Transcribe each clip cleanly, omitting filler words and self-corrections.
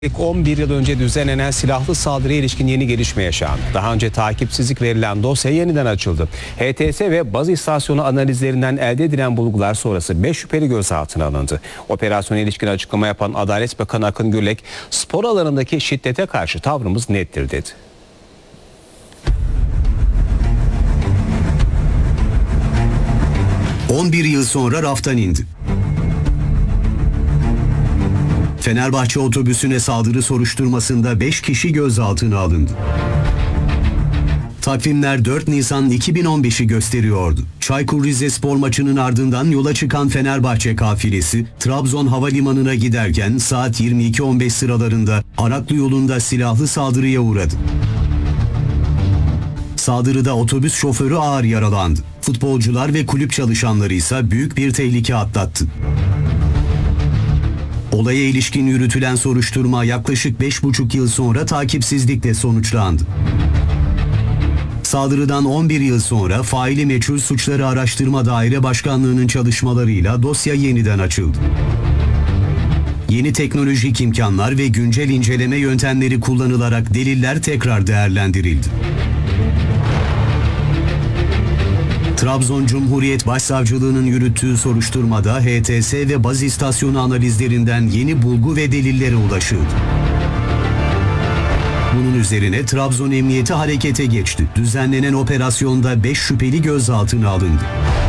11 yıl önce düzenlenen silahlı saldırıya ilişkin yeni gelişme yaşandı. Daha önce takipsizlik verilen dosya yeniden açıldı. HTS ve baz istasyonu analizlerinden elde edilen bulgular sonrası 5 şüpheli gözaltına alındı. Operasyona ilişkin açıklama yapan Adalet Bakanı Akın Gürlek, spor alanındaki şiddete karşı tavrımız nettir dedi. ...11 yıl sonra raftan indi. Fenerbahçe otobüsüne saldırı soruşturmasında 5 kişi gözaltına alındı. Takvimler 4 Nisan 2015'i gösteriyordu. Çaykur Rizespor maçının ardından yola çıkan Fenerbahçe kafilesi Trabzon Havalimanı'na giderken saat 22.15 sıralarında Araklı yolunda silahlı saldırıya uğradı. Saldırıda otobüs şoförü ağır yaralandı. Futbolcular ve kulüp çalışanları ise büyük bir tehlike atlattı. Olaya ilişkin yürütülen soruşturma yaklaşık 5,5 yıl sonra takipsizlikle sonuçlandı. Saldırıdan 11 yıl sonra faili meçhul suçları araştırma daire başkanlığının çalışmalarıyla dosya yeniden açıldı. Yeni teknolojik imkanlar ve güncel inceleme yöntemleri kullanılarak deliller tekrar değerlendirildi. Trabzon Cumhuriyet Başsavcılığı'nın yürüttüğü soruşturmada HTS ve baz istasyonu analizlerinden yeni bulgu ve delillere ulaşıldı. Bunun üzerine Trabzon Emniyeti harekete geçti. Düzenlenen operasyonda 5 şüpheli gözaltına alındı.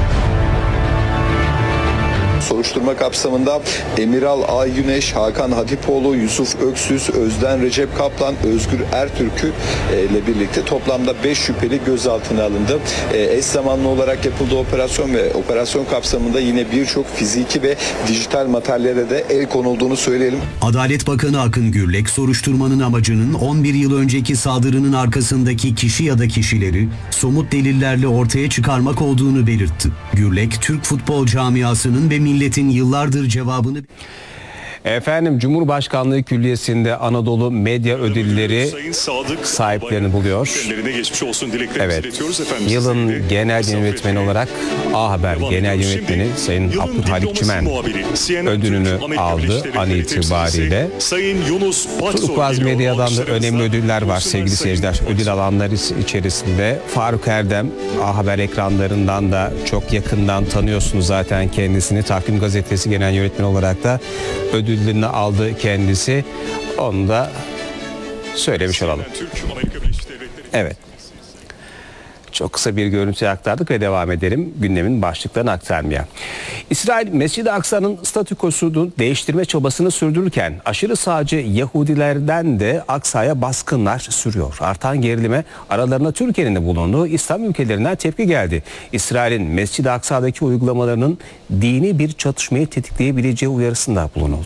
Soruşturma kapsamında Emiral Ay Güneş, Hakan Hatipoğlu, Yusuf Öksüz, Özden Recep Kaplan, Özgür Ertürk'ü ile birlikte toplamda 5 şüpheli gözaltına alındı. Eş zamanlı olarak yapıldığı operasyon ve operasyon kapsamında yine birçok fiziki ve dijital materyallere de el konulduğunu söyleyelim. Adalet Bakanı Akın Gürlek, soruşturmanın amacının 11 yıl önceki saldırının arkasındaki kişi ya da kişileri somut delillerle ortaya çıkarmak olduğunu belirtti. Gürlek, Türk futbol camiasının ve milletin yıllardır cevabını... Efendim, Cumhurbaşkanlığı Külliyesi'nde Anadolu Medya Ödülleri sahiplerini buluyor. Evet, yılın genel yönetmeni olarak A Haber Genel Yönetmeni Sayın Abdülhalik Çimen ödülünü aldı an itibariyle. Turkuaz Medya'dan da önemli ödüller var sevgili seyirciler. Ödül alanları içerisinde Faruk Erdem, A Haber ekranlarından da çok yakından tanıyorsunuz zaten kendisini. Takvim Gazetesi Genel Yönetmeni olarak da ödüllerini aldı kendisi. Onu da söylemiş olalım. Evet. Çok kısa bir görüntü aktardık ve devam edelim gündemin başlıklarını aktarmaya. İsrail, Mescid-i Aksa'nın statükosunu değiştirme çabasını sürdürürken aşırı sağcı Yahudilerden de Aksa'ya baskınlar sürüyor. Artan gerilime aralarında Türkiye'nin de bulunduğu İslam ülkelerinden tepki geldi. İsrail'in Mescid-i Aksa'daki uygulamalarının dini bir çatışmayı tetikleyebileceği uyarısında bulunuldu.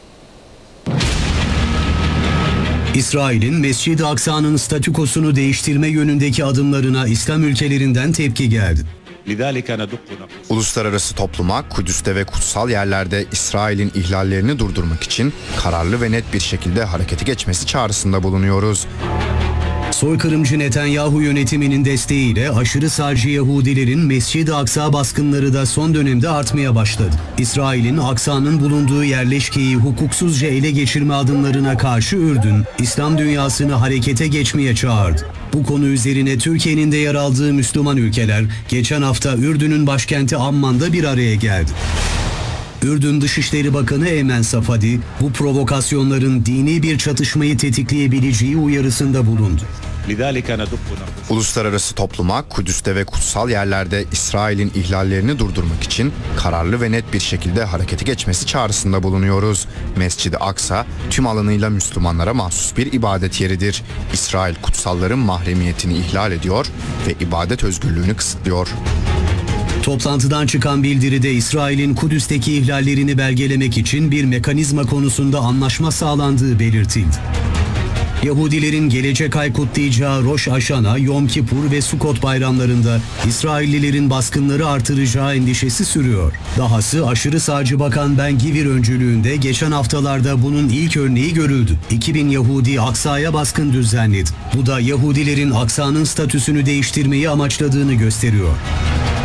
İsrail'in Mescid-i Aksa'nın statükosunu değiştirme yönündeki adımlarına İslam ülkelerinden tepki geldi. Uluslararası topluma Kudüs'te ve kutsal yerlerde İsrail'in ihlallerini durdurmak için kararlı ve net bir şekilde harekete geçmesi çağrısında bulunuyoruz. Soykırımcı Netanyahu yönetiminin desteğiyle aşırı sağcı Yahudilerin Mescid-i Aksa baskınları da son dönemde artmaya başladı. İsrail'in Aksa'nın bulunduğu yerleşkeyi hukuksuzca ele geçirme adımlarına karşı Ürdün, İslam dünyasını harekete geçmeye çağırdı. Bu konu üzerine Türkiye'nin de yer aldığı Müslüman ülkeler geçen hafta Ürdün'ün başkenti Amman'da bir araya geldi. Ürdün Dışişleri Bakanı Eymen Safadi, bu provokasyonların dini bir çatışmayı tetikleyebileceği uyarısında bulundu. Uluslararası topluma Kudüs'te ve kutsal yerlerde İsrail'in ihlallerini durdurmak için kararlı ve net bir şekilde harekete geçmesi çağrısında bulunuyoruz. Mescid-i Aksa tüm alanıyla Müslümanlara mahsus bir ibadet yeridir. İsrail kutsalların mahremiyetini ihlal ediyor ve ibadet özgürlüğünü kısıtlıyor. Toplantıdan çıkan bildiride İsrail'in Kudüs'teki ihlallerini belgelemek için bir mekanizma konusunda anlaşma sağlandığı belirtildi. Yahudilerin gelecek ay kutlayacağı Rosh Hashanah, Yom Kippur ve Sukkot bayramlarında İsraillilerin baskınları artıracağı endişesi sürüyor. Dahası aşırı sağcı Bakan Ben Gvir öncülüğünde geçen haftalarda bunun ilk örneği görüldü. 2000 Yahudi Aksa'ya baskın düzenledi. Bu da Yahudilerin Aksa'nın statüsünü değiştirmeyi amaçladığını gösteriyor.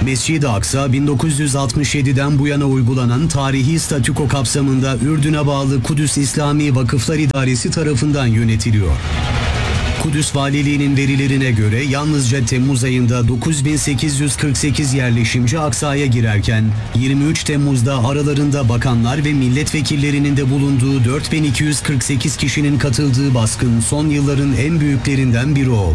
Mescid-i Aksa 1967'den bu yana uygulanan tarihi statüko kapsamında Ürdün'e bağlı Kudüs İslami Vakıflar İdaresi tarafından yönetiliyor. Kudüs Valiliği'nin verilerine göre yalnızca Temmuz ayında 9848 yerleşimci Aksa'ya girerken 23 Temmuz'da aralarında bakanlar ve milletvekillerinin de bulunduğu 4248 kişinin katıldığı baskın son yılların en büyüklerinden biri oldu.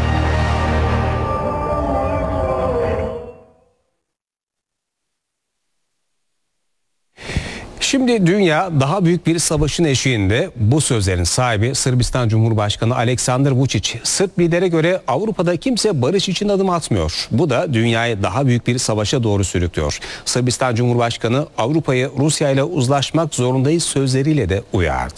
Şimdi dünya daha büyük bir savaşın eşiğinde. Bu sözlerin sahibi Sırbistan Cumhurbaşkanı Aleksandar Vučić. Sırp lidere göre Avrupa'da kimse barış için adım atmıyor. Bu da dünyayı daha büyük bir savaşa doğru sürüklüyor. Sırbistan Cumhurbaşkanı Avrupa'yı Rusya ile uzlaşmak zorundayız sözleriyle de uyardı.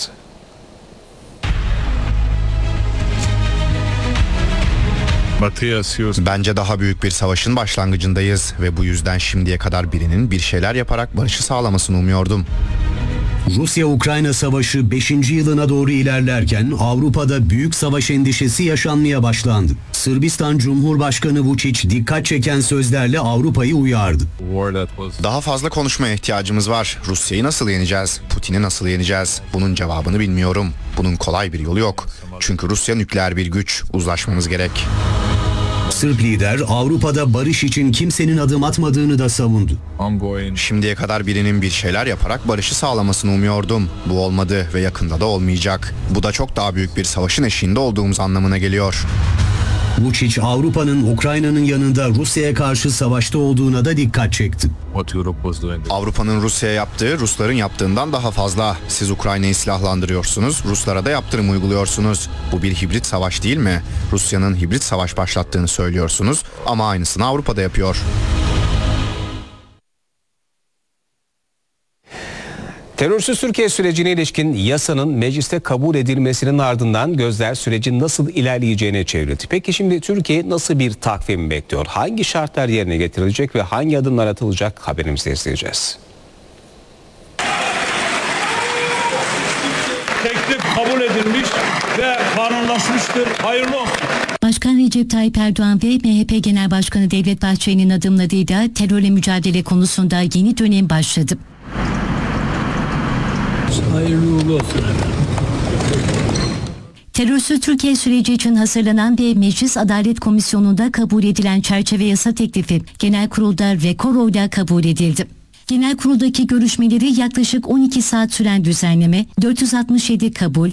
Bence daha büyük bir savaşın başlangıcındayız ve bu yüzden şimdiye kadar birinin bir şeyler yaparak barışı sağlamasını umuyordum. Rusya-Ukrayna savaşı 5. yılına doğru ilerlerken Avrupa'da büyük savaş endişesi yaşanmaya başlandı. Sırbistan Cumhurbaşkanı Vučić dikkat çeken sözlerle Avrupa'yı uyardı. Daha fazla konuşmaya ihtiyacımız var. Rusya'yı nasıl yeneceğiz? Putin'i nasıl yeneceğiz? Bunun cevabını bilmiyorum. Bunun kolay bir yolu yok. Çünkü Rusya nükleer bir güç. Uzlaşmamız gerek. Sırp lider Avrupa'da barış için kimsenin adım atmadığını da savundu. Şimdiye kadar birinin bir şeyler yaparak barışı sağlamasını umuyordum. Bu olmadı ve yakında da olmayacak. Bu da çok daha büyük bir savaşın eşiğinde olduğumuz anlamına geliyor. Vučić Avrupa'nın Ukrayna'nın yanında Rusya'ya karşı savaşta olduğuna da dikkat çekti. Avrupa'nın Rusya'ya yaptığı Rusların yaptığından daha fazla. Siz Ukrayna'yı silahlandırıyorsunuz, Ruslara da yaptırım uyguluyorsunuz. Bu bir hibrit savaş değil mi? Rusya'nın hibrit savaş başlattığını söylüyorsunuz ama aynısını Avrupa'da yapıyor. Terörsüz Türkiye sürecine ilişkin yasanın mecliste kabul edilmesinin ardından gözler sürecin nasıl ilerleyeceğine çevrildi. Peki şimdi Türkiye nasıl bir takvim bekliyor? Hangi şartlar yerine getirilecek ve hangi adımlar atılacak? Haberimizde izleyeceğiz. Teklif kabul edilmiş ve kanunlaşmıştır. Hayırlı olsun. Başkan Recep Tayyip Erdoğan ve MHP Genel Başkanı Devlet Bahçeli'nin adımlarıyla terörle mücadele konusunda yeni dönem başladı. Hayırlı uğurlu olsun efendim. Terörsüz Türkiye süreci için hazırlanan ve Meclis Adalet Komisyonu'nda kabul edilen çerçeve yasa teklifi Genel Kurul'da rekor oyla kabul edildi. Genel Kurul'daki görüşmeleri yaklaşık 12 saat süren düzenleme 467 kabul,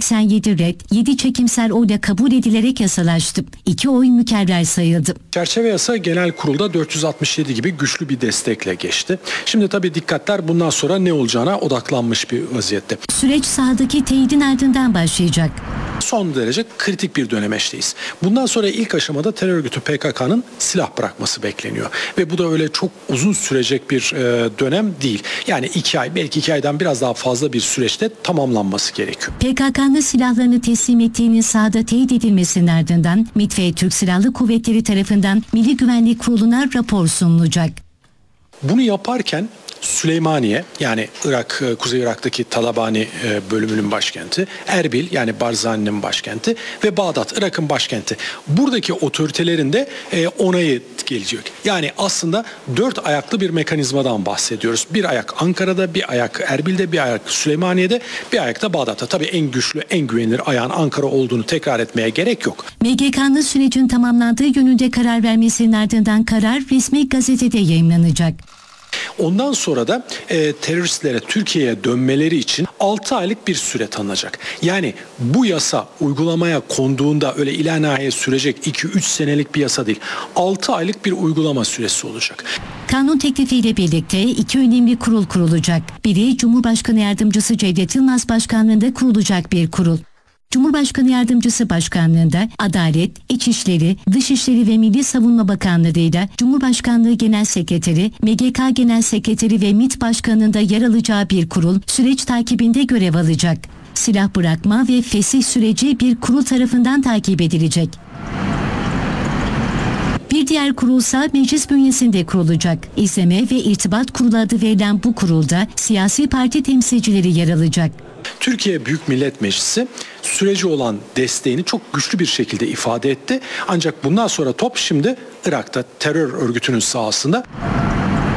87 red, 7 çekimsel oyla kabul edilerek yasalaştı. 2 oy mükerrer sayıldı. Çerçeve yasa Genel Kurul'da 467 gibi güçlü bir destekle geçti. Şimdi tabii dikkatler bundan sonra ne olacağına odaklanmış bir vaziyette. Süreç sahadaki teyidin ardından başlayacak. Son derece kritik bir dönemeçteyiz. Bundan sonra ilk aşamada terör örgütü PKK'nın silah bırakması bekleniyor. Ve bu da öyle çok uzun sürecek bir dönem değil. Yani 2 ay, belki 2 aydan biraz daha fazla bir süreçte tamamlanması gerekiyor. PKK'nın silahlarını teslim ettiğinin sahada teyit edilmesinin ardından MİT ve Türk Silahlı Kuvvetleri tarafından Milli Güvenlik Kurulu'na rapor sunulacak. Bunu yaparken Süleymaniye, yani Irak, Kuzey Irak'taki Talabani bölümünün başkenti, Erbil, yani Barzani'nin başkenti ve Bağdat, Irak'ın başkenti. Buradaki otoritelerin de onayı gelecek. Yani aslında 4 ayaklı bir mekanizmadan bahsediyoruz. Bir ayak Ankara'da, bir ayak Erbil'de, bir ayak Süleymaniye'de, bir ayak da Bağdat'ta. Tabii en güçlü, en güvenilir ayağın Ankara olduğunu tekrar etmeye gerek yok. MGK'nın sürecin tamamlandığı yönünde karar vermesinin ardından karar resmi gazetede yayımlanacak. Ondan sonra da teröristlere Türkiye'ye dönmeleri için 6 aylık bir süre tanınacak. Yani bu yasa uygulamaya konduğunda öyle ilanahiye sürecek 2-3 senelik bir yasa değil. 6 aylık bir uygulama süresi olacak. Kanun teklifiyle birlikte 2 önemli kurul kurulacak. Biri Cumhurbaşkanı Yardımcısı Cevdet Yılmaz Başkanlığında kurulacak bir kurul. Cumhurbaşkanı Yardımcısı Başkanlığında Adalet, İçişleri, Dışişleri ve Milli Savunma Bakanlığı'yla Cumhurbaşkanlığı Genel Sekreteri, MGK Genel Sekreteri ve MİT Başkanlığı'nda yer alacağı bir kurul süreç takibinde görev alacak. Silah bırakma ve fesih süreci bir kurul tarafından takip edilecek. Bir diğer kurulsa meclis bünyesinde kurulacak. İzleme ve İrtibat Kurulu adı verilen bu kurulda siyasi parti temsilcileri yer alacak. Türkiye Büyük Millet Meclisi süreci olan desteğini çok güçlü bir şekilde ifade etti. Ancak bundan sonra top şimdi Irak'ta terör örgütünün sahasında.